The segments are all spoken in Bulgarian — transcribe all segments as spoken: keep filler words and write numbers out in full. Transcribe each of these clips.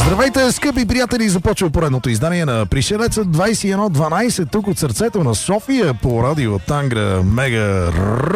Здравейте, скъпи приятели! Започва поредното издание на Пришелеца двайсет и едно дванайсет тук от сърцето на София по радио Тангра Мега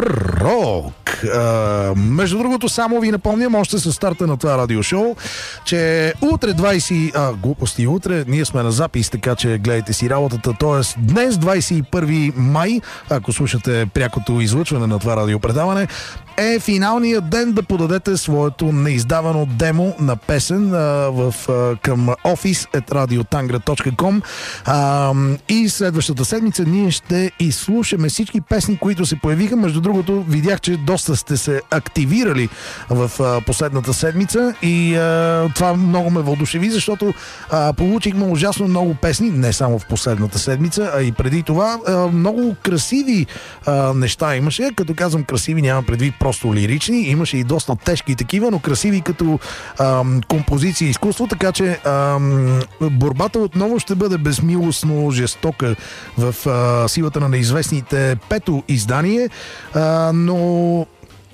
Рок. А, между другото, само ви напомням още с старта на това радиошоу, че утре двайсет... А, глупости, утре ние сме на запис, така че гледайте си работата. Тоест днес, двайсет и първи май, ако слушате прякото излъчване на това радиопредаване, е финалният ден да подадете своето неиздавано демо на песен а, в, а, към офис ет радиотангра точка ком, а, и следващата седмица ние ще изслушаме всички песни, които се появиха. Между другото, видях, че доста сте се активирали в а, последната седмица и а, това много ме въодушеви, защото а, получихме ужасно много песни, не само в последната седмица, а и преди това. А, много красиви а, неща имаше. Като казвам красиви, няма предвид просто лирични, имаше и доста тежки такива, но красиви като ам, композиция и изкуство, така че ам, борбата отново ще бъде безмилостно жестока в а, силата на неизвестните пето издание, а, но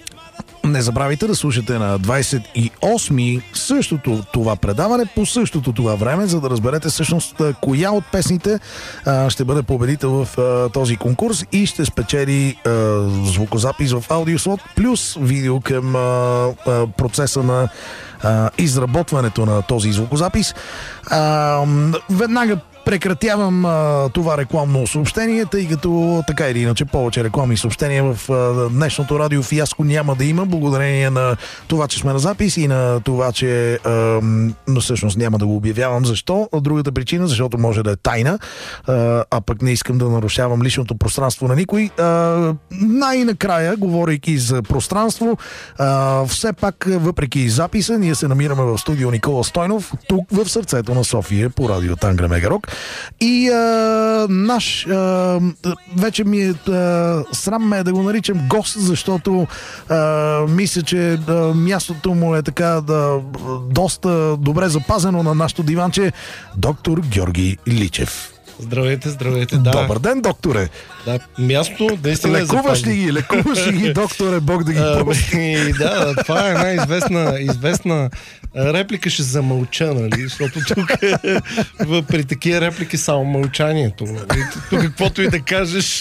не забравяйте да слушате на двайсет и осми същото това предаване по същото това време, за да разберете всъщност коя от песните а, ще бъде победител в а, този конкурс и ще спечели а, звукозапис в аудиослот плюс видео към а, а, процеса на а, изработването на този звукозапис. А, веднага прекратявам а, това рекламно съобщение, тъй като така или иначе повече рекламни съобщения в а, днешното радио фиаско няма да има, благодарение на това, че сме на запис и на това, че а, но всъщност няма да го обявявам. Защо? Другата причина, защото може да е тайна, а, а пък не искам да нарушавам личното пространство на никой. А, най-накрая, говорейки за пространство, а, все пак, въпреки записа, ние се намираме в студио Никола Стойнов, тук в сърцето на София по радио Тангра Мега Рок. И а, наш а, вече ми е а, срам ме да го наричам гост, защото а, мисля, че а, мястото му е така да, доста добре запазено на нашото диванче. Доктор Георги Личев. Здравейте, здравейте, да. Добър ден, докторе. Да, място наистина е запазено. Лекуваш ли ги, лекуваш ли ги, докторе, Бог да ги прости. Да, това е една известна, известна реплика, ще замълча, нали, защото тук при такива реплики само мълчанието. Нали? Тук каквото и да кажеш.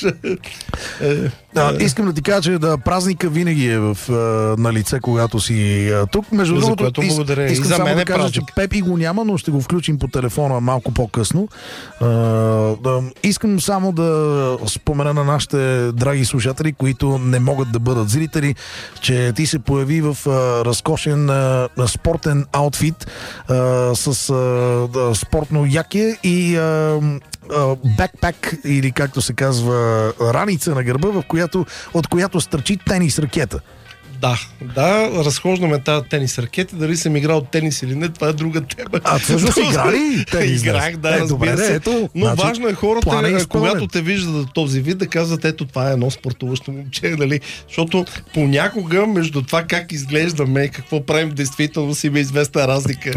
Да, искам да ти кажа, че да, празника винаги е в, на лице, когато си тук. Между за другото, is, благодаря. искам и за само мен да е кажа, празник. че Пепи го няма, но ще го включим по телефона малко по-късно. А, да, искам само да спомена на нашите драги слушатели, които не могат да бъдат зрители, че ти се появи в а, разкошен а, спортен аутфит а, с а, да, спортно яке и а, бекпак, или както се казва, раница на гърба, в която, от която стърчи тенис ракета. Да, да, разхождаме тази тенис ракета. Дали съм играл тенис или не, това е друга тема. А всъщност си играли тенис? Играх, да, е, разбира добре, се. Ето, но значи, важно е хората, е когато те виждат този вид, да казват, ето това е едно спортуващо момче, нали? Защото понякога между това как изглеждаме и какво правим в действителност има известна разлика.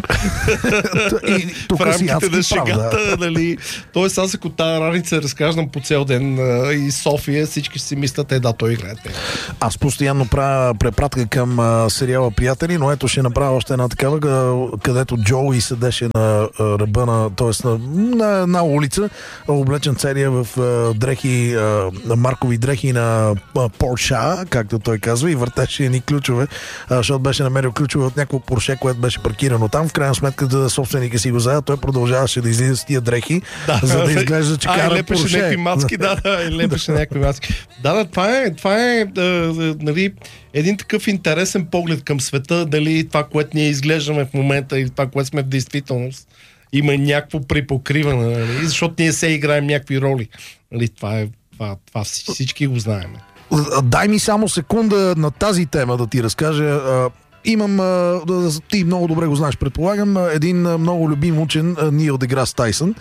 И, в рамките на шегата, да. Нали? Тоест аз ако тази раница разкаждам по цял ден а, и София, всички си мислят, е да, той играе. Аз постоянно правя препратка към а, сериала Приятели, но ето ще направя още една такава, където Джоуи седеше на а, ръба на, т.е. на, на една улица, облечен целия в а, дрехи, а, маркови дрехи на а, Порша, както той казва, и въртеше едни ключове, а, защото беше намерил ключове от някакво Порше, което беше паркирано там. В крайна сметка, да собственика си го взега, той продължаваше да излиза с тия дрехи, да, за да изглежда, че кара Порше. Лепеше някакви маски, да, да, лепеше някакви маски. Да, да, това е, това е, да, нали, един такъв интересен поглед към света, дали това, което ние изглеждаме в момента и това, което сме в действителност, има някакво припокриване, нали? Защото ние се играем някакви роли. Нали? Това, е, това, това всички го знаем. Дай ми само секунда на тази тема да ти разкажа. Имам, ти много добре го знаеш, предполагам, един много любим учен, Нил Деграс Тайсън,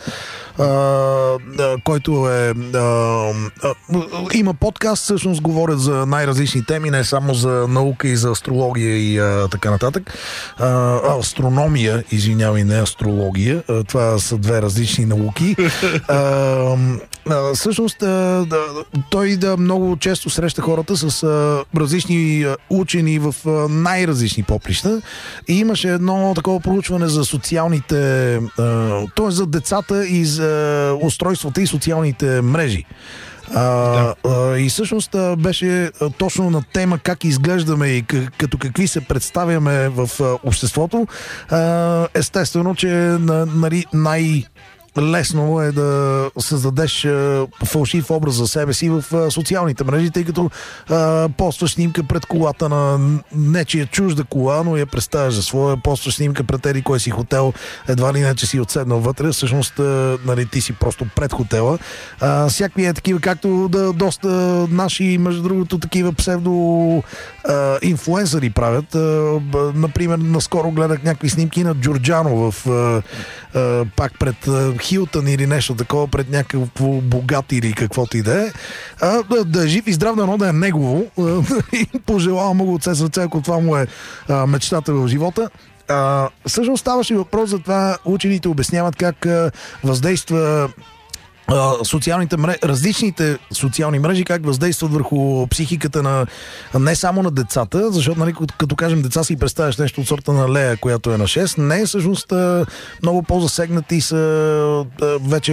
който е има подкаст, всъщност говорят за най-различни теми, не само за наука и за астрология и така нататък. Астрономия, извинявай, не астрология. Това са две различни науки. А, всъщност, а, да, той да много често среща хората с а, различни а, учени в а, най-различни поприща. И имаше едно такова проучване за социалните, т.е. за децата и за устройствата и социалните мрежи. А, да. а, и всъщност а, беше а, точно на тема как изглеждаме и к- като какви се представяме в а, обществото. А, естествено, че на, нали, най- лесно е да създадеш а, фалшив образ за себе си в а, социалните мрежи, тъй като а, постваш снимка пред колата на нечия чужда кола, но я представяш за своя, постваш снимка пред еди кой си хотел, едва ли не, че си отседнал вътре, всъщност а, нали, ти си просто пред хотела. А, всякакви е такива, както да, доста наши, между другото, такива псевдо а, инфлуенсъри правят. А, б, например, наскоро гледах някакви снимки на Джорджано в а, а, пак пред а, Хилтън или нещо такова, пред някакво богат или каквото и да е. А, да, да е жив и здрав, дано да е негово. И пожелавам му от все сърце, ако това му е а, мечтата в живота. А, всъщност ставаше въпрос за това. Учените обясняват как а, въздейства социалните мрежи, различните социални мрежи, как въздействат върху психиката на не само на децата, защото, нали, като, като кажем деца, си представяш нещо от сорта на Лея, която е на шест. Не, всъщност много по-засегнати са вече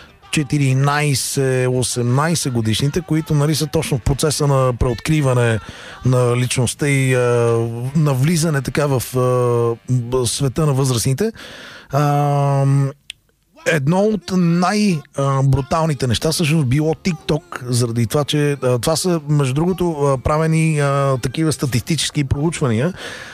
четиринайсет-осемнайсет годишните, които, нали, са точно в процеса на преоткриване на личността и а, на влизане така в а, света на възрастните. А, Едно от най-бруталните неща всъщност било TikTok, заради това, че а, това са, между другото, правени а, такива статистически проучвания,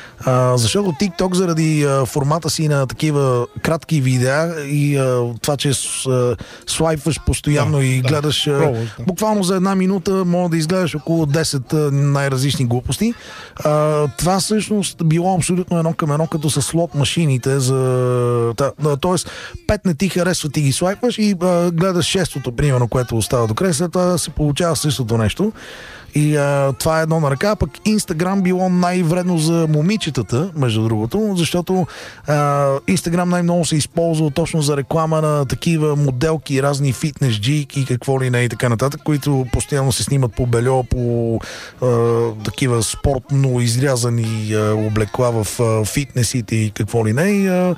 а, защото TikTok заради а, формата си на такива кратки видеа и а, това, че с, а, слайпваш постоянно да, и да, гледаш а, да. буквално за една минута може да изгледаш около десет а, най-различни глупости. А, това всъщност било абсолютно едно към едно, като с слот машините за... Та, да, тоест, пет не ти харесва, ти ги слайпваш и а, гледаш шестото, примерно, което остава до края, след това се получава същото нещо. И а, това е едно на ръка, пък Инстаграм било най-вредно за момичетата, между другото, защото Инстаграм най-много се използва точно за реклама на такива моделки, разни фитнес джийки, какво ли не и така нататък, които постоянно се снимат по бельо, по а, такива спортно изрязани а, облекла в а, фитнесите и какво ли не. И, а,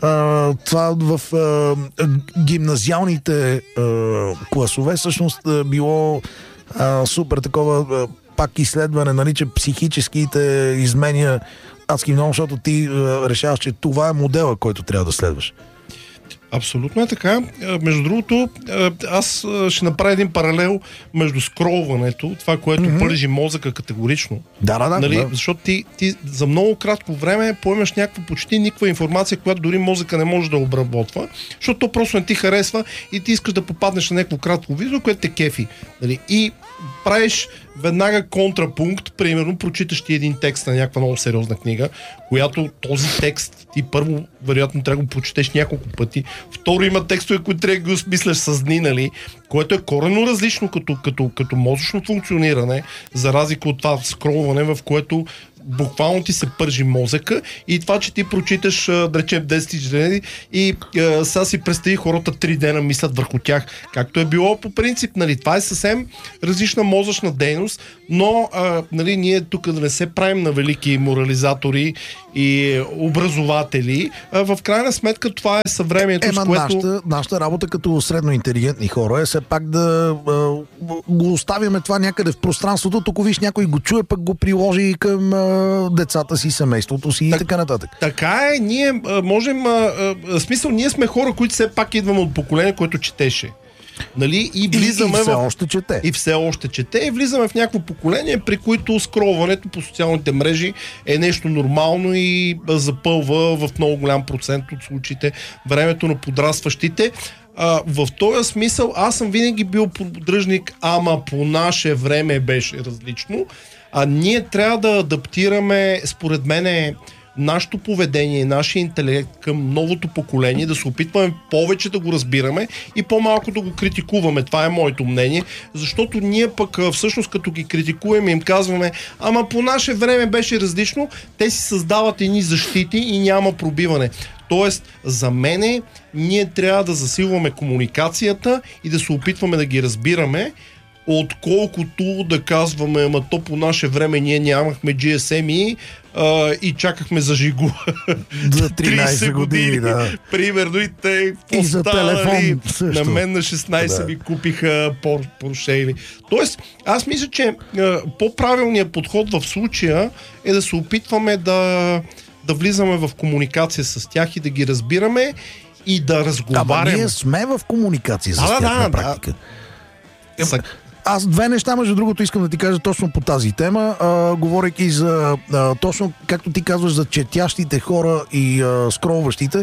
а, това в а, гимназиалните а, класове всъщност а, било А, супер такова, а, пак изследване, нали, че психическите изменя адски много, защото ти а, решаваш, че това е модела, който трябва да следваш. Абсолютно е така. Между другото, аз ще направя един паралел между скролването, това, което mm-hmm. пържи мозъка категорично. Да, да, да. Нали? да. Защото ти, ти за много кратко време поемаш някаква почти никаква информация, която дори мозъка не може да обработва, защото то просто не ти харесва и ти искаш да попаднеш на някакво кратко видео, което те кефи. Нали? И правиш веднага контрапункт, примерно прочиташ ти един текст на някаква много сериозна книга, която този текст ти първо вероятно трябва да го прочетеш няколко пъти, второ има текстове, които трябва да ги осмисляш с дни, нали, което е коренно различно като, като, като мозъчно функциониране, за разлика от това скролване, в което буквално ти се пържи мозъка и това, че ти прочиташ, да речем, десет члени и а, сега си представи хората три дена мислят върху тях, както е било по принцип, нали, това е съвсем различна мозъчна дейност, но а, нали, ние тук да не се правим на велики морализатори и образователи, а, в крайна сметка това е съвремието, Ема, с което... Нашата, нашата работа като средно интелигентни хора е все пак да а, го оставяме това някъде в пространството, тук виж някой го чуе, пък го приложи към а, децата си, семейството си и так, така нататък. Така е, ние а, можем, а, а, смисъл, ние сме хора, които все пак идваме от поколение, което четеше. Нали? И, влизаме и, и все в... още чете. И все още чете. И влизаме в някакво поколение, при които скролването по социалните мрежи е нещо нормално и запълва в много голям процент от случаите времето на подрастващите. А, в този смисъл аз съм винаги бил поддръжник, ама по наше време беше различно. А ние трябва да адаптираме, според мен, нашето поведение, нашия интелект към новото поколение, да се опитваме повече да го разбираме и по-малко да го критикуваме. Това е моето мнение, защото ние пък всъщност като ги критикуваме им казваме, ама по наше време беше различно, те си създават едни защити и няма пробиване. Тоест, за мене, ние трябва да засилваме комуникацията и да се опитваме да ги разбираме, отколкото да казваме, ама то по наше време ние нямахме джи ес ем а, и чакахме за Жигу. За тринайсет години, да. Примерно и те и за телефон също. На мен на шестнайсет да. Ми купиха Porsche. Тоест, аз мисля, че а, по-правилният подход в случая е да се опитваме да, да влизаме в комуникация с тях и да ги разбираме и да разговаряме. Ама ние сме в комуникация с да, тях да, на практика. Да. Аз две неща, между другото, искам да ти кажа точно по тази тема, а, говорейки за, а, точно както ти казваш, за четящите хора и а, скролващите.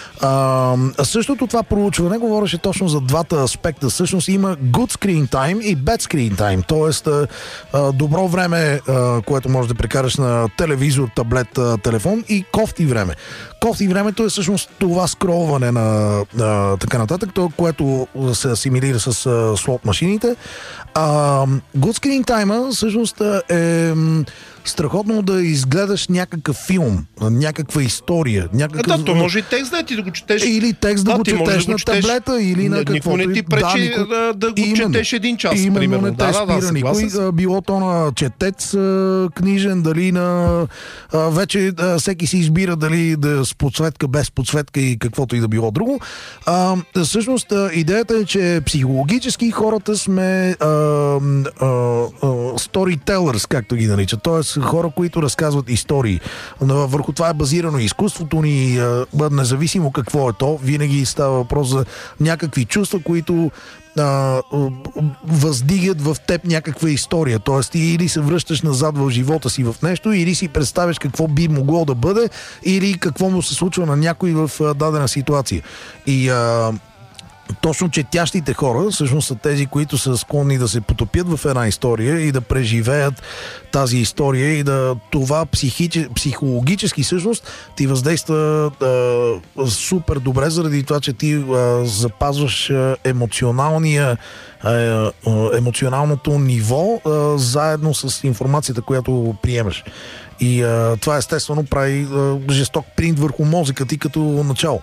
А, същото това проучване говореше точно за двата аспекта. Всъщност има good screen time и bad screen time, т.е. А, добро време, а, което можеш да прекараш на телевизор, таблет, а, телефон и кофти време. Кофти времето е всъщност това скролване на а, така нататък, то, което се асимилира с а, слот машините. Uh, good screen time всъщност е м, страхотно да изгледаш някакъв филм, някаква история. Някакъв... А, да, то може и текст да ти да го четеш. Или текст да, да го четеш да на четеш... таблета, или на каквото. Никой не ти пречи да, никой... да, да го именно, четеш един час, именно примерно. Не те да, спира да, никой. Да, било то на четец книжен, дали на... Вече всеки си избира дали да с подсветка, без подсветка и каквото и да било друго. А, всъщност идеята е, че психологически хората сме а, а, а, storytellers, както ги наричат. Тоест хора, които разказват истории. Върху това е базирано изкуството ни, независимо какво е то. Винаги става въпрос за някакви чувства, които а, въздигат в теб някаква история. Тоест ти или се връщаш назад в живота си в нещо, или си представяш какво би могло да бъде, или какво му се случва на някой в дадена ситуация. И а, точно четящите хора всъщност са тези, които са склонни да се потопят в една история и да преживеят тази история и да това психичи, психологически всъщност ти въздейства а, супер добре, заради това, че ти а, запазваш а, емоционалния а, емоционалното ниво а, заедно с информацията, която приемаш. И а, това естествено прави а, жесток принт върху мозъка ти като начало.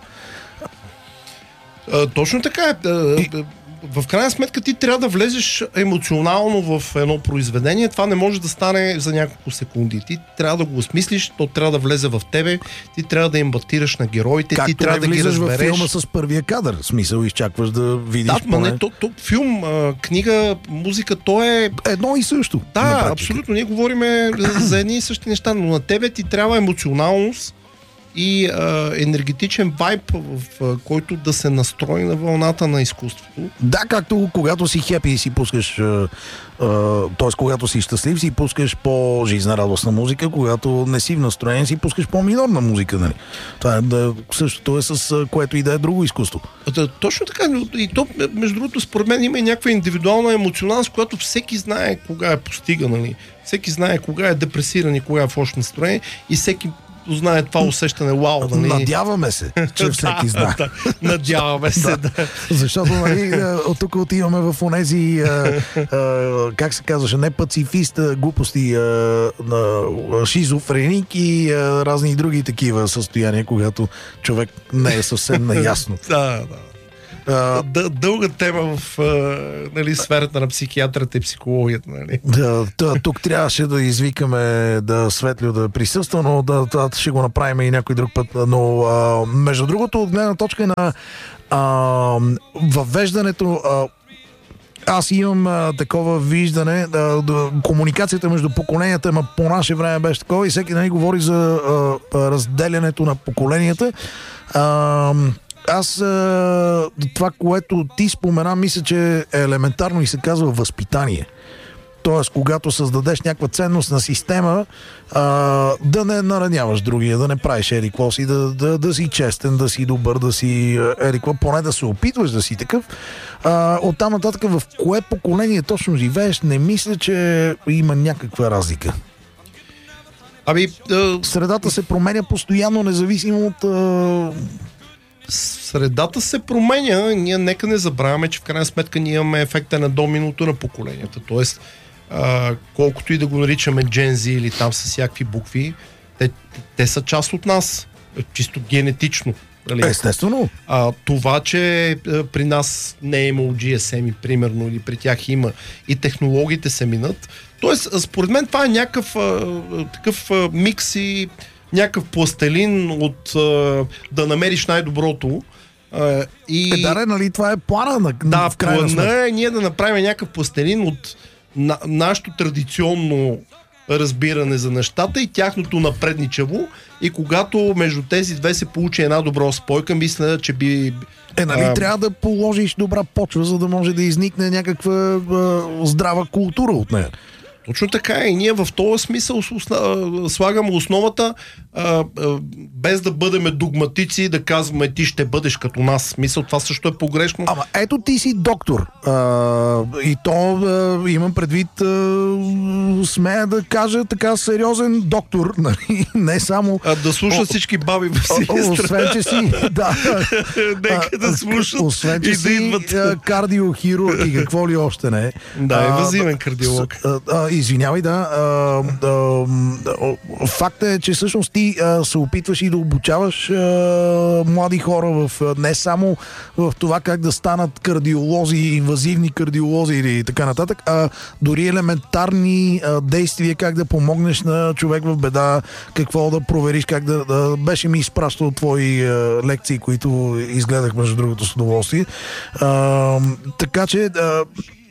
А, точно така е. И... В крайна сметка ти трябва да влезеш емоционално в едно произведение. Това не може да стане за няколко секунди. Ти трябва да го осмислиш, то трябва да влезе в тебе, ти трябва да ембатираш на героите, както ти трябва да ги разбереш. В филма с първия кадър. Смисъл, изчакваш да видиш. Да, ма не, то, то, филм, а, книга, музика, то е... едно и също. Да, абсолютно. Ние говорим за едни и същи неща, но на тебе ти трябва емоционалност и а, енергетичен вайб, в а, който да се настрои на вълната на изкуството. Да, както когато си хепи и си пускаш, т.е. когато си щастлив, си пускаш по-жизнерадостна музика, когато не си в настроение, си пускаш по-минорна музика. Нали? Това е да, същото е с което и да е друго изкуство. Да, точно така. И то, между другото, според мен има и някаква индивидуална емоционалност, която всеки знае кога е постига. Нали? Всеки знае кога е депресиран и кога е в лошо настроение и всеки знае това усещане, вау, нали? Надяваме се, че всеки знае. Да, надяваме се, да. Защото, нали, от тук отиваме в онези, как се казваше, не пацифист, глупости, на шизофреник и разни други такива състояния, когато човек не е съвсем наясно. Да, да. Uh, дълга тема в uh, нали, сферата на психиатрата и психологията. Нали? Да, тук трябваше да извикаме да Светлио да присъства, но да, да, ще го направим и някой друг път. Но uh, между другото, от гледна точка на uh, въвеждането, uh, аз имам а, такова виждане, а, да, комуникацията между поколенията, ама по наше време беше такова и всеки нали, говори за а, разделянето на поколенията. А, Аз това, което ти спомена, мисля, че е елементарно и се казва възпитание. Тоест, когато създадеш някаква ценностна система, а, да не нараняваш другия, да не правиш еди какво си, да, да, да си честен, да си добър, да си еди какво, поне да се опитваш да си такъв. А, оттам нататък в кое поколение точно живееш, не мисля, че има някаква разлика. Ами, а... Средата се променя постоянно, независимо от... А... Средата се променя. Ние нека не забравяме, че в крайна сметка ние имаме ефекта на доминото на поколенията. Тоест, а, колкото и да го наричаме Gen Z или там с всякакви букви, те, те са част от нас. Чисто генетично. Нали? Естествено. А, това, че а, при нас не е имало джи ес ем, примерно, или при тях има, и технологиите се минат. Тоест, според мен това е някакъв а, такъв а, микс и някакъв пластелин от а, да намериш най-доброто. А, и... Е, да, нали, това е плана на, да, в крайна сметка. плана е ние да направим някакъв пластелин от на, нашето традиционно разбиране за нещата и тяхното напредничаво. И когато между тези две се получи една добра спойка, мисля, че би... Е, нали, а... трябва да положиш добра почва, за да може да изникне някаква а, здрава култура от нея. Точно така и ние в този смисъл слагаме основата, а, а, без да бъдем догматици, да казваме ти ще бъдеш като нас. Смисъл, това също е погрешно. Ама ето ти си доктор. А, и то а, имам предвид, а, смея да кажа така сериозен доктор. Нали? Не само... А, да слушат всички баби в Силистра. Освен, че си... Да, нека да слушат. Освен, че и си да идват. кардиохирург и какво ли още не. Да, е възимен кардиолог. А, а, извинявай, да. А, а, а, факт е, че всъщност ти а, се опитваш и да обучаваш а, млади хора в, не само в това как да станат кардиолози, инвазивни кардиолози или така нататък, а дори елементарни а, действия, как да помогнеш на човек в беда, какво да провериш, как да... да беше ми изпращал твои а, лекции, които изгледах между другото с удоволствие. А, така че а,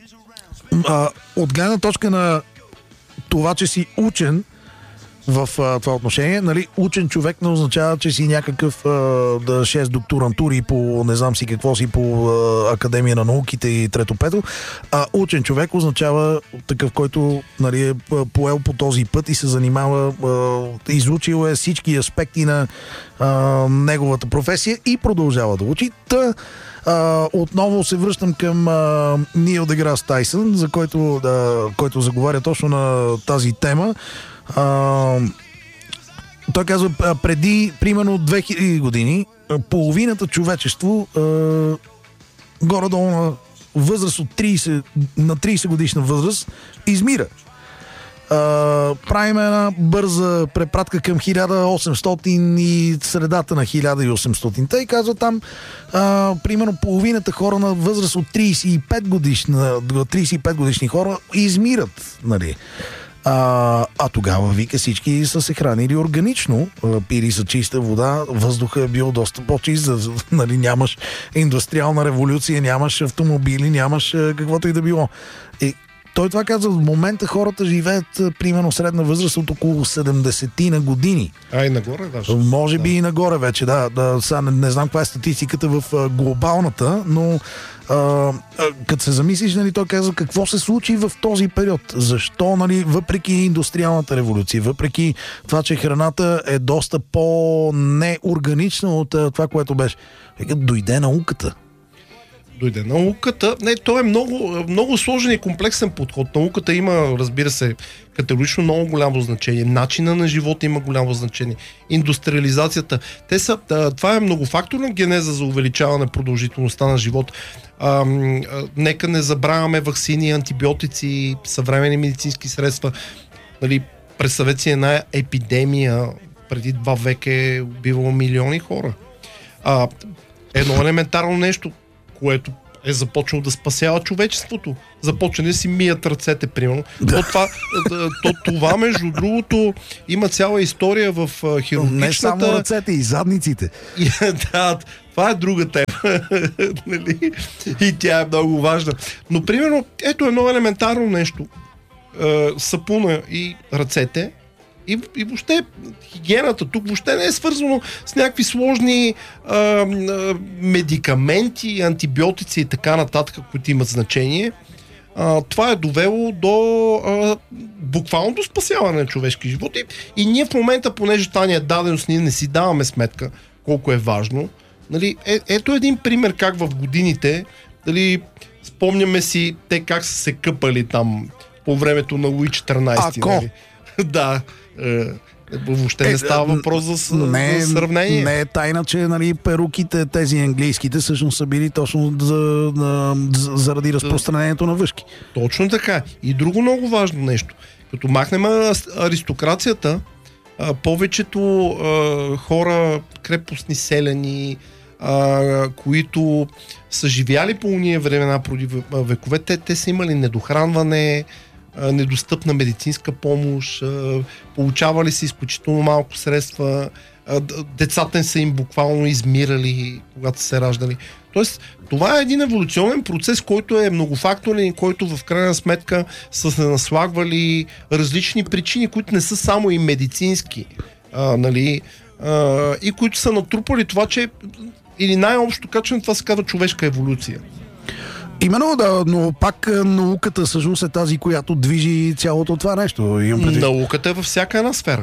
а, от гледна точка на това, че си учен в а, това отношение, нали, учен човек не означава, че си някакъв а, да шест докторантури по не знам си какво си по а, Академия на науките и трето-пето, а учен човек означава такъв, който, нали, е поел по този път и се занимава, а, изучил е всички аспекти на а, неговата професия и продължава да учи. Та, Uh, отново се връщам към uh, Нил Деграс Тайсън, за който, uh, който заговаря точно на тази тема. Uh, той казва, преди примерно две хиляди години половината човечество uh, горе-долу на възраст от трийсет, на трийсет годишна възраст измира. Uh, правим една бърза препратка към хиляда и осемстотин и средата на хиляда и осемстотинте и казва там uh, примерно половината хора на възраст от трийсет и пет годишна, трийсет и пет годишни хора измират, нали. А, а тогава, вика, всички са се хранили органично, пили са чиста вода, въздуха е бил доста по-чист, нали, нямаш индустриална революция, нямаш автомобили, нямаш каквото и да било. И той това казва, в момента хората живеят примерно средна възраст от около седемдесет на години. А и нагоре даже. Може да. би и нагоре вече, да. да сега не, не знам каква е статистиката в а, глобалната, но а, а, като се замислиш, нали, той казва какво се случи в този период. Защо, нали, въпреки индустриалната революция, въпреки това, че храната е доста по-неорганична от а, това, което беше. Дойде науката. Дойде науката. Не, то е много, много сложен и комплексен подход. Науката има, разбира се, категорично много голямо значение. Начина на живота има голямо значение. Индустриализацията. Те са, това е многофакторна генеза за увеличаване продължителността на живота. А, а, нека не забравяме ваксини, антибиотици, съвременни медицински средства. Нали, представете си една епидемия преди два века е убивало милиони хора. А, едно елементарно нещо, което е започнало да спасява човечеството. Започне да си мият ръцете, примерно. Да. То, това, то, това, между другото, има цяла история в хирургичната... Не само ръцете, и задниците. И, да, това е друга тема. Нали? И тя е много важна. Но, примерно, ето едно елементарно нещо. Сапуна и ръцете. И, и въобще хигиената тук въобще не е свързано с някакви сложни а, а, медикаменти, антибиотици и така нататък, които имат значение. А, това е довело до а, буквално до спасяване на човешки животи. И ние в момента, понеже тази е даденост, ние не си даваме сметка колко е важно. Нали, е, ето един пример как в годините, дали, спомняме си те как са се къпали там по времето на Луи четиринайсети. Ако? Нали? Да. Въобще не става въпрос за, не, за сравнение. Не е тайна, че нали, перуките, тези английските, всъщност са били точно за, за, заради разпространението на въшки. Точно така. И друго много важно нещо. Като махнем аристокрацията, повечето а, хора, крепостни селяни, а, които са живяли по уния времена преди векове, те, те са имали недохранване, а, недостъпна медицинска помощ, а, получавали се изключително малко средства, а, децата им са им буквално измирали, когато се раждали. Тоест, това е един еволюционен процес, който е многофакторен и който в крайна сметка са се наслагвали различни причини, които не са само и медицински, а, нали, а, и които са натрупали това, че или най-общо качено това се казва човешка еволюция. Именно, да, но пак науката всъщност е тази, която движи цялото това нещо. Науката е във всяка една сфера.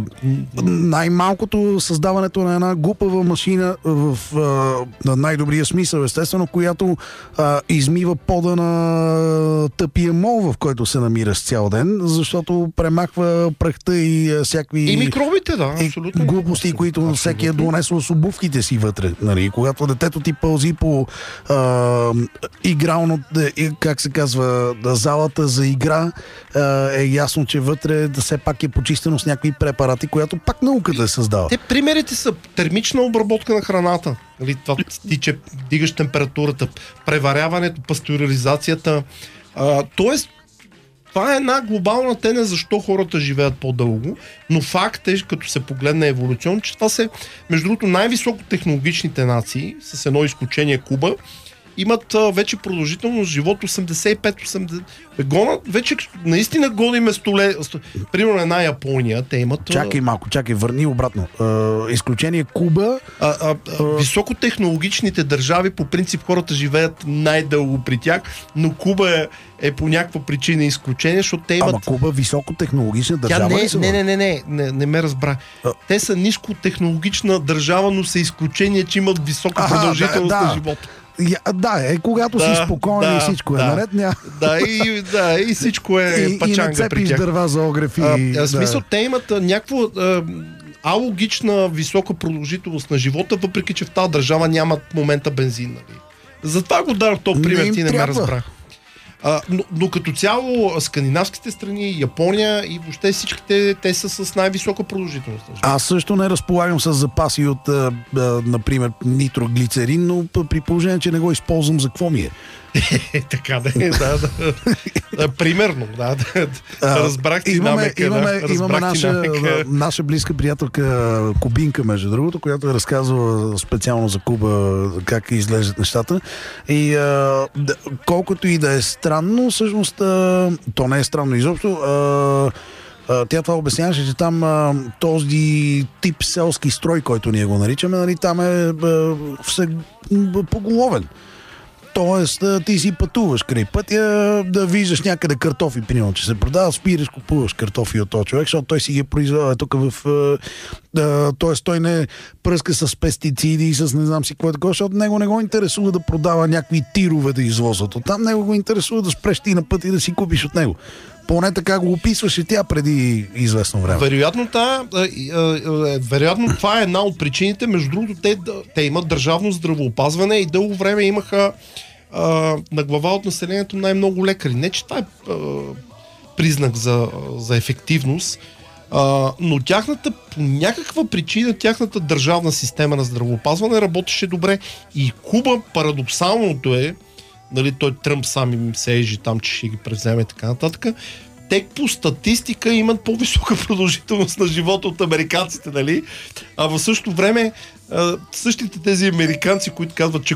Най-малкото създаването на една глупава машина в а, най-добрия смисъл, естествено, която а, измива пода на тъпия мол, в който се намираш цял ден, защото премахва прахта и а, всякакви... И микробите, да, абсолютно. Глупости, които абсолютно. Всеки е донесло с обувките си вътре. Нали? Когато детето ти пълзи по а, игрално, как се казва, залата за игра, а, е ясно, че вътре да все пак е почистено с някакви препарати, която пак науката е създава. Те примерите са термична обработка на храната. Нали, това ти, че дигаш температурата, преваряването, пастеризацията. А, тоест, това е една глобална тема, защо хората живеят по-дълго, но факт е, като се погледне еволюционно, че това са, между другото, най-високотехнологичните нации, с едно изключение Куба, имат а, вече продължителност живот осемдесет и пет осемдесет гона, вече наистина гоним столе, примерно една Япония, те имат... Чакай малко, чакай, върни обратно. А, изключение Куба... А, а, а, високотехнологичните държави, по принцип хората живеят най-дълго при тях, но Куба е, е по някаква причина изключение, защото те имат... Ама Куба високотехнологична държава не, ли са? Не, не, не, не, не, не ме разбра. А... Те са нискотехнологична държава, но са изключение, че имат висока продължителност да, да. на живота. Я, да, е, когато да, си спокоен да, и всичко да, е наред, ня... Да, и, да, и всичко е и, пачанга при тях. И дърва за огрев и... А, да. Смисъл, те имат някаква алогична висока продължителност на живота, въпреки че в тази държава нямат в момента бензин. Нали? Затова го дадох този пример, ти не ме разбрах. А, но, но като цяло скандинавските страни, Япония и въобще всичките, те са с най-висока продължителност. Аз също не разполагам с запаси от, а, а, например, нитроглицерин, но при положение, че не го използвам, за какво ми е? Така да е, да, да, да. Примерно, да, да. Разбрах ти имаме, намека. Имаме, да. имаме наша, наша близка приятелка Кубинка, между другото, която е разказва специално за Куба как изглеждат нещата. И а, да, колкото и да е странно, всъщност а, то не е странно изобщо, а, тя това обясняваше, че там а, този тип селски строй, който ние го наричаме, нали, там е а, все поголовен. Тоест, ти си пътуваш край пътя, да виждаш някъде картофи, примерно, че се продават, спираш, купуваш картофи от този човек, защото той си ги произвежда тук в... Тоест, той не пръска с пестициди и с не знам си какво е такова, защото него не го интересува да продава някакви тирове да извозват. Оттам него го интересува да спреш ти на път и да си купиш от него. Поне така го описваше тя преди известно време. Вероятно, та, а, а, а, вероятно това е една от причините. Между другото, те, те имат държавно здравеопазване и дълго време имаха а, на глава от населението най-много лекари. Не, че това е а, признак за, за ефективност, а, но тяхната, по някаква причина, тяхната държавна система на здравеопазване работеше добре. И Куба, парадоксалното е, нали, той Тръмп сам им се ежи там, че ще ги превземе и така нататък. Те по статистика имат по-висока продължителност на живота от американците, нали? А в същото време същите тези американци, които казват, че